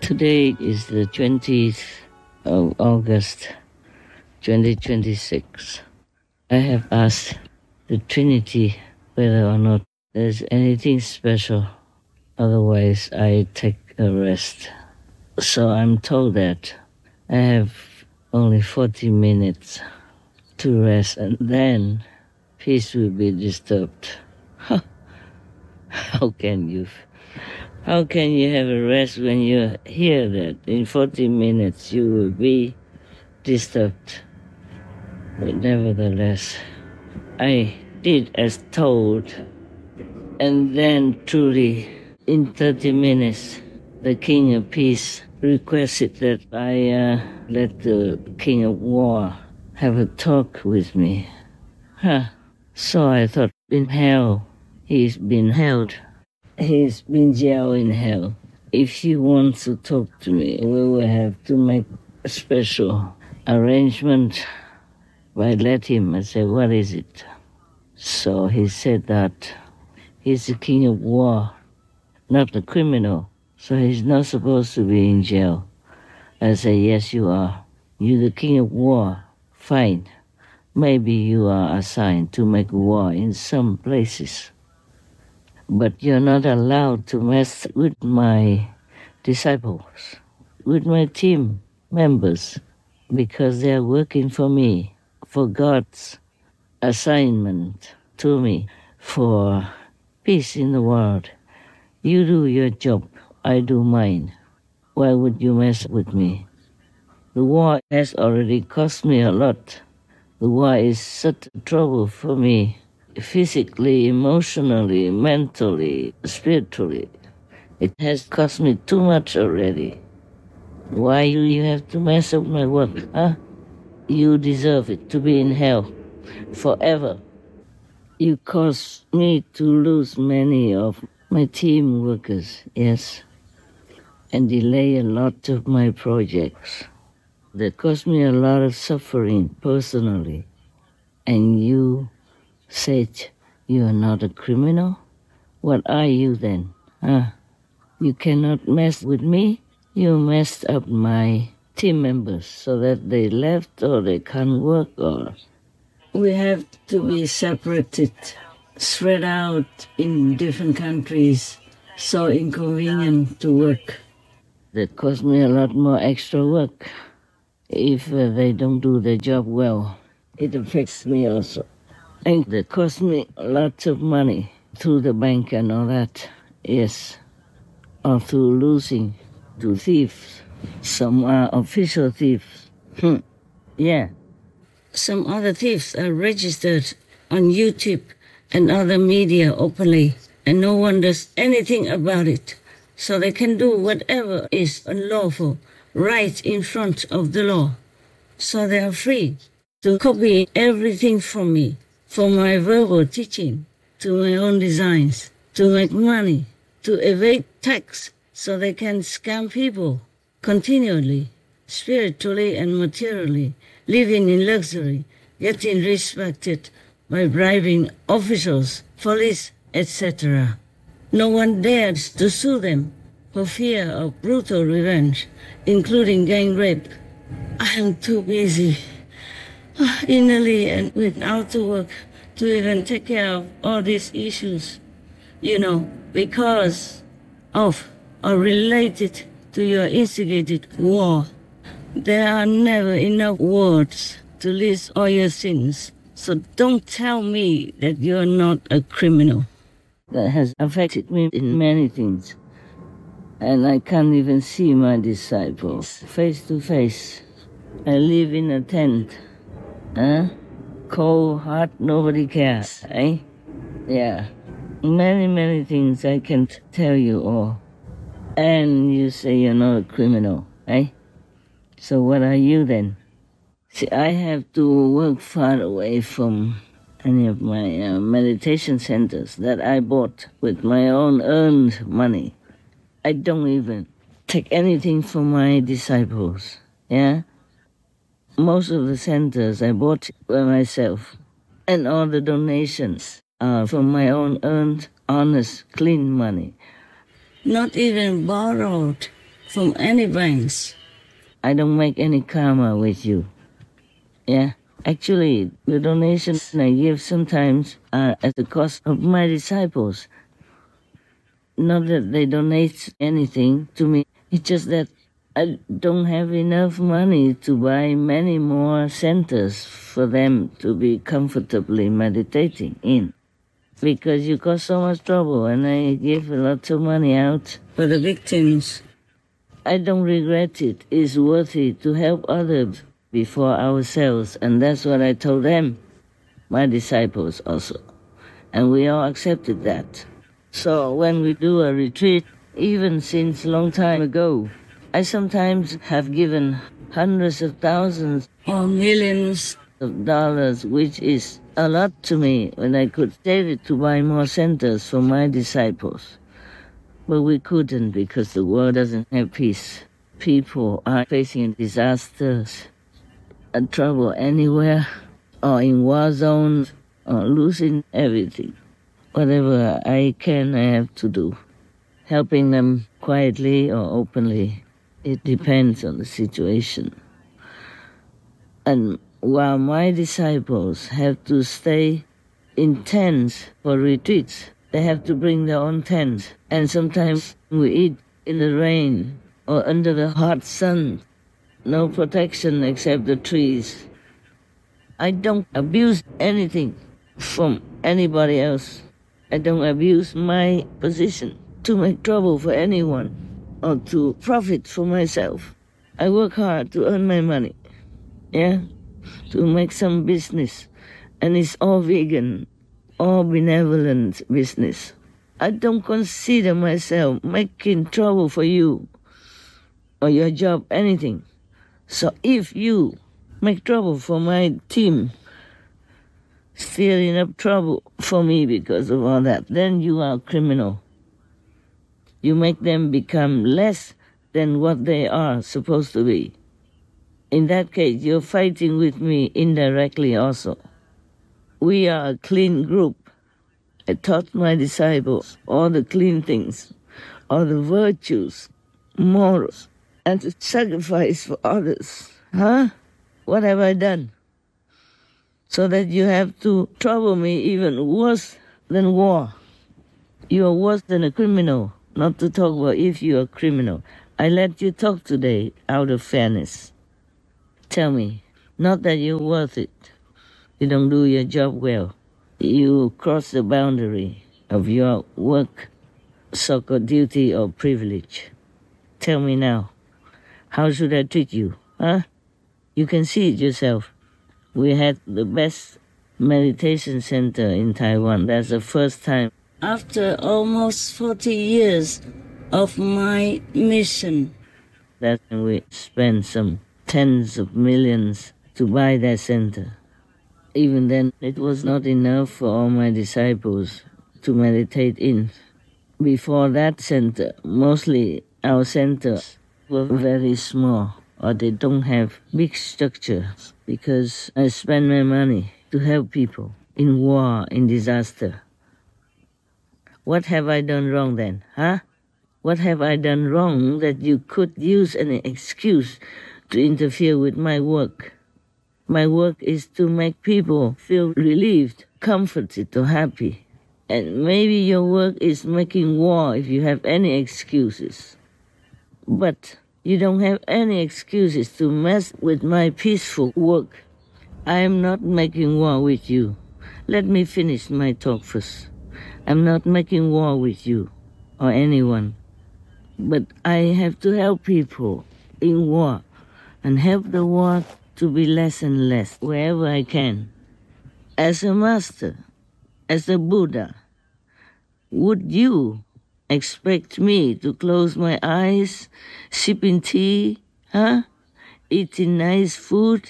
Today is the 20th of August, 2026. I have asked the Trinity whether or not there's anything special. Otherwise, I take a rest. So I'm told that I have only 40 minutes to rest, and then peace will be disturbed. How can you have a rest when you hear that in 40 minutes you will be disturbed? But nevertheless, I did as told, and then truly in 30 minutes the King of Peace requested that I let the King of War have a talk with me. So I thought, in hell, he's been held. He's been jailed in hell. If he wants to talk to me, we will have to make a special arrangement. I let him. I said, what is it? So he said that he's the King of War, not a criminal. So he's not supposed to be in jail. I said, yes, you are. You're the King of War. Fine. Maybe you are assigned to make war in some places. But you're not allowed to mess with my disciples, with my team members, because they're working for me, for God's assignment to me, for peace in the world. You do your job, I do mine. Why would you mess with me? The war has already cost me a lot. The war is such trouble for me, physically, emotionally, mentally, spiritually. It has cost me too much already. Why do you have to mess up my work, huh? You deserve it, to be in hell forever. You caused me to lose many of my team workers, yes, and delay a lot of my projects. That caused me a lot of suffering personally. And you said you are not a criminal? What are you then? You cannot mess with me? You messed up my team members so that they left or they can't work, or we have to be separated, spread out in different countries, so inconvenient to work. That cost me a lot more extra work. If they don't do their job well, it affects me also. And that cost me lots of money through the bank and all that, yes. Or through losing to thieves, some official thieves. Yeah. Some other thieves are registered on YouTube and other media openly, and no one does anything about it. So they can do whatever is unlawful right in front of the law. So they are free to copy everything from me, from my verbal teaching to my own designs, to make money, to evade tax so they can scam people continually, spiritually and materially, living in luxury, getting respected by bribing officials, police, etc. No one dares to sue them for fear of brutal revenge, including gang rape. I am too busy, innerly and without the work, to even take care of all these issues, because of or related to your instigated war. There are never enough words to list all your sins, so don't tell me that you're not a criminal. That has affected me in many things. And I can't even see my disciples face to face. I live in a tent. Cold, hot, nobody cares, eh? Yeah. Many things I can't tell you all. And you say you're not a criminal, eh? So what are you then? See, I have to work far away from any of my meditation centers that I bought with my own earned money. I don't even take anything from my disciples, yeah? Most of the centers I bought by myself, and all the donations are from my own earned, honest, clean money. Not even borrowed from any banks. I don't make any karma with you. Yeah. Actually, the donations I give sometimes are at the cost of my disciples. Not that they donate anything to me. It's just that I don't have enough money to buy many more centers for them to be comfortably meditating in. Because you cause so much trouble and I give a lot of money out for the victims. I don't regret it. It's worthy to help others before ourselves. And that's what I told them, my disciples also. And we all accepted that. So when we do a retreat, even since a long time ago, I sometimes have given hundreds of thousands or millions of dollars, which is a lot to me when I could save it to buy more centers for my disciples. But we couldn't because the world doesn't have peace. People are facing disasters and trouble anywhere, or in war zones, or losing everything. Whatever I can, I have to do. Helping them quietly or openly, it depends on the situation. And while my disciples have to stay in tents for retreats, they have to bring their own tents. And sometimes we eat in the rain or under the hot sun. No protection except the trees. I don't abuse anything from anybody else. I don't abuse my position to make trouble for anyone or to profit for myself. I work hard to earn my money, to make some business. And it's all vegan, all benevolent business. I don't consider myself making trouble for you or your job, anything. So if you make trouble for my team, stirring up trouble for me because of all that, then you are a criminal. You make them become less than what they are supposed to be. In that case, you're fighting with me indirectly also. We are a clean group. I taught my disciples all the clean things, all the virtues, morals, and to sacrifice for others. What have I done? So that you have to trouble me even worse than war. You are worse than a criminal, not to talk about if you are a criminal. I let you talk today out of fairness. Tell me, not that you're worth it. You don't do your job well. You cross the boundary of your work, so-called duty or privilege. Tell me now, how should I treat you? You can see it yourself. We had the best meditation center in Taiwan. That's the first time. After almost 40 years of my mission, that's when we spent some tens of millions to buy that center. Even then, it was not enough for all my disciples to meditate in. Before that center, mostly our centers were very small, or they don't have big structures, because I spend my money to help people in war, in disaster. What have I done wrong then, What have I done wrong that you could use an excuse to interfere with my work? My work is to make people feel relieved, comforted, or happy. And maybe your work is making war if you have any excuses. But you don't have any excuses to mess with my peaceful work. I am not making war with you. Let me finish my talk first. I'm not making war with you or anyone. But I have to help people in war and help the war to be less and less wherever I can. As a master, as a Buddha, would you expect me to close my eyes, sipping tea, eating nice food,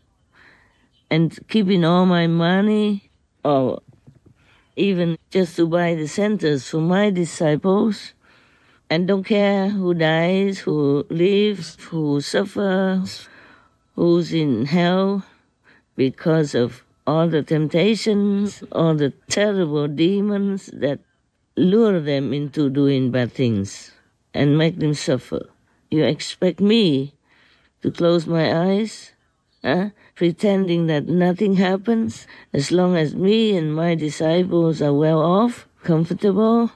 and keeping all my money, or even just to buy the centers for my disciples, and don't care who dies, who lives, who suffers, who's in hell because of all the temptations, all the terrible demons that lure them into doing bad things and make them suffer? You expect me to close my eyes, pretending that nothing happens as long as me and my disciples are well off, comfortable?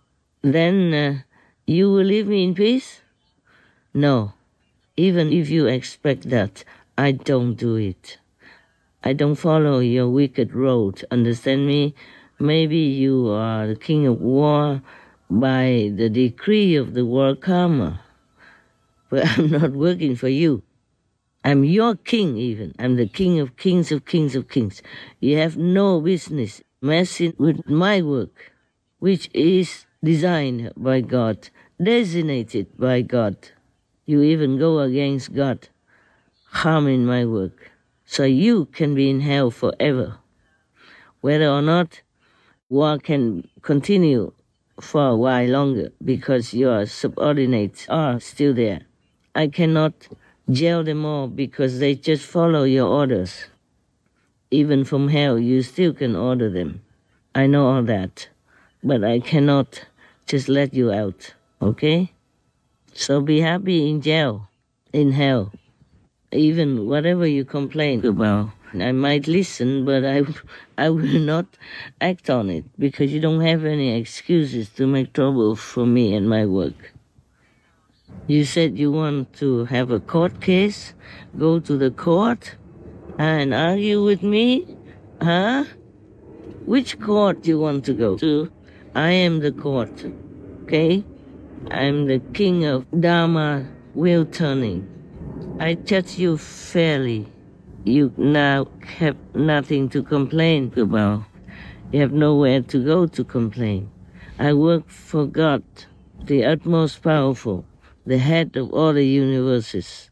Then you will leave me in peace? No. Even if you expect that, I don't do it. I don't follow your wicked road, understand me? Maybe you are the king of war by the decree of the world karma, but I'm not working for you. I'm your king even. I'm the king of kings of kings of kings. You have no business messing with my work, which is designed by God, designated by God. You even go against God, harming my work. So you can be in hell forever. Whether or not war can continue for a while longer because your subordinates are still there. I cannot jail them all because they just follow your orders. Even from hell, you still can order them. I know all that, but I cannot just let you out, okay? So be happy in jail, in hell. Even whatever you complain about, I might listen, but I will not act on it because you don't have any excuses to make trouble for me and my work. You said you want to have a court case, go to the court and argue with me? Huh? Which court do you want to go to? I am the court, okay? I'm the king of Dharma wheel turning. I judge you fairly. You now have nothing to complain about. You have nowhere to go to complain. I work for God, the utmost powerful, the head of all the universes.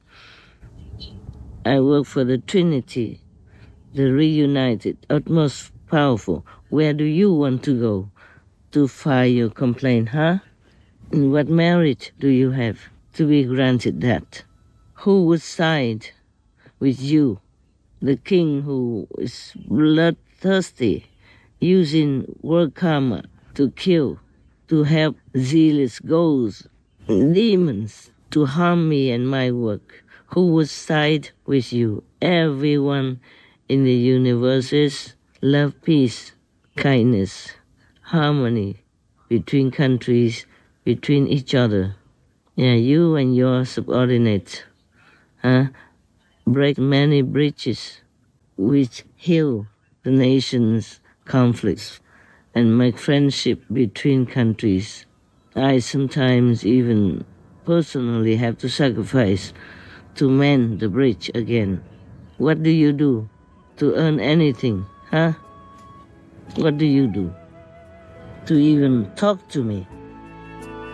I work for the Trinity, the reunited, utmost powerful. Where do you want to go to file your complaint, huh? And what merit do you have to be granted that? Who would side with you, the king who is bloodthirsty, using world karma to kill, to help zealous ghosts, demons, to harm me and my work? Who would side with you? Everyone in the universes love peace, kindness, harmony between countries, between each other. Yeah, you and your subordinates break many bridges which heal the nation's conflicts and make friendship between countries. I sometimes even personally have to sacrifice to mend the bridge again. What do you do to earn anything, huh? What do you do to even talk to me?